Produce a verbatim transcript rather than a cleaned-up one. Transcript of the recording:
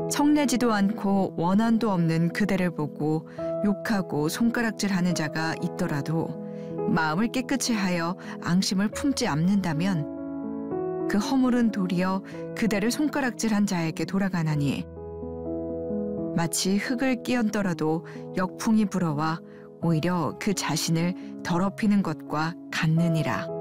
성내지도 않고 원한도 없는 그대를 보고 욕하고 손가락질하는 자가 있더라도 마음을 깨끗이 하여 앙심을 품지 않는다면 그 허물은 도리어 그대를 손가락질한 자에게 돌아가나니 마치 흙을 끼얹더라도 역풍이 불어와 오히려 그 자신을 더럽히는 것과 같느니라.